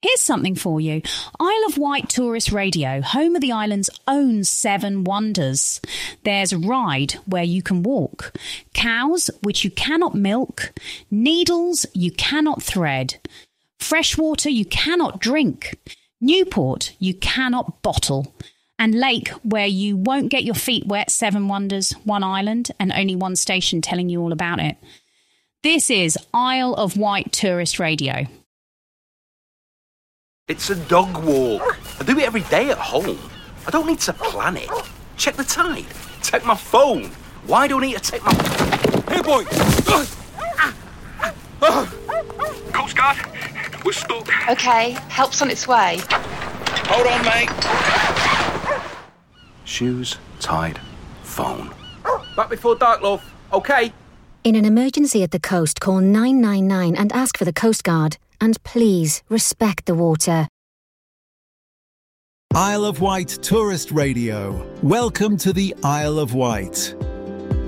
Here's something for you. Isle of Wight Tourist Radio, home of the island's own 7 wonders. There's Ride, where you can walk. Cows, which you cannot milk. Needles, you cannot thread. Freshwater, you cannot drink. Newport, you cannot bottle. And Lake, where you won't get your feet wet. 7 wonders, 1 island, and only 1 station telling you all about it. This is Isle of Wight Tourist Radio. It's a dog walk. I do it every day at home. I don't need to plan it. Check the tide. Take my phone. Why don't I need to take my... Hey, boy! Coast Guard, we're stuck. OK, help's on its way. Hold on, mate. Shoes, tide, phone. Back before dark, love. OK? In an emergency at the coast, call 999 and ask for the Coast Guard. And please, respect the water. Isle of Wight Tourist Radio. Welcome to the Isle of Wight.